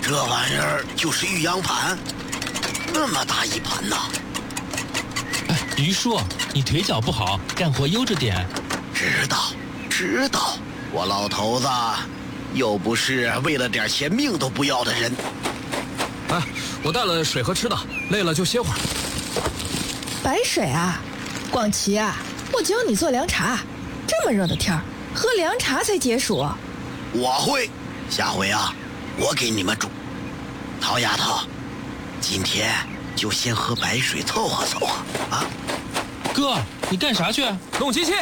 这玩意儿就是玉阳盘，那么大一盘呐！ 于叔，你腿脚不好，干活悠着点。 知道，我老头子又不是为了点钱命都不要的人。 哎，我带了水和吃的，累了就歇会儿。 白水啊，广奇啊，我教你做凉茶。这么热的天儿，喝凉茶才解暑。 我会，下回啊，我给你们煮。陶丫头，今天就先喝白水凑合凑合啊。 哥，你干啥去？ 弄机器。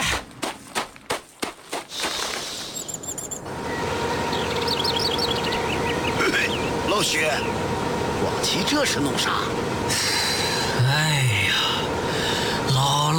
老许，广奇这是弄啥？ 哎呀，老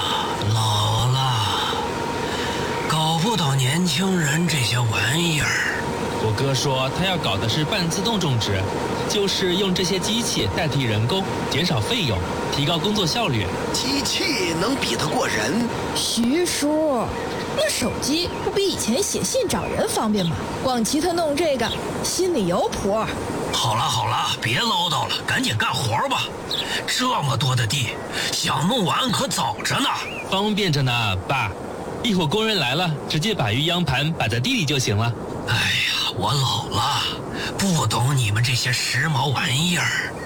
了，搞不懂年轻人这些玩意儿。 我哥说他要搞的是半自动种植，就是用这些机器代替人工，减少费用，提高工作效率。 机器能比得过人？ 徐叔，那手机不比以前写信找人方便吗？广奇他弄这个心里有谱。 好了，别唠叨了，赶紧干活吧。这么多的地，想弄完可早着呢。 方便着呢，爸。一会儿工人来了，直接把玉阳盘摆在地里就行了。 哎呀，我老了，不懂你们这些时髦玩意儿。